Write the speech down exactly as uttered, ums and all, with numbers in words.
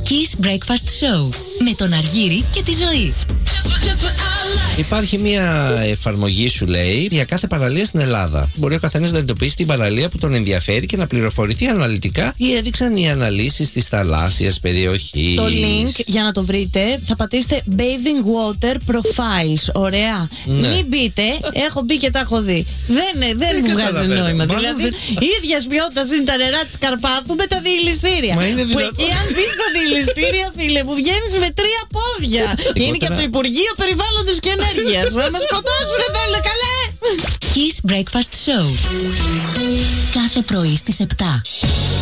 Kiss Breakfast Show με τον Αργύρη και τη Ζωή. Υπάρχει μια εφαρμογή, σου λέει, για κάθε παραλία στην Ελλάδα. Μπορεί ο καθένας να εντοπίσει την παραλία που τον ενδιαφέρει και να πληροφορηθεί αναλυτικά τι έδειξαν οι αναλύσεις της θαλάσσιας περιοχής. Το link, για να το βρείτε, θα πατήσετε Bathing Water Profiles. Ωραία. Ναι. Μην μπείτε, έχω μπει και τα έχω δει. Δεν, δεν, δεν μου βγάζει νόημα. Δηλαδή, δεν... ίδια ποιότητα είναι τα νερά της Καρπάθου με τα διελιστήρια. Που εκεί, αν μπει στα διελιστήρια, φίλε, που βγαίνει με τρία πόδια. Και είναι και από το Υπουργείο Περιβάλλοντος και Ενέργειας. Να με σκοτώσουν, θέλουν, καλέ! Kiss Breakfast Show. Κάθε πρωί στις επτά.